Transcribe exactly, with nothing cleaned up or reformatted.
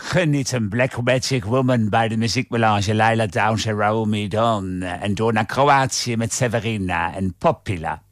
Geniet een Black Magic Woman bij de muziekmelange Laila Downs en Raoul Midon. En door naar Kroatië met Severina en Popila.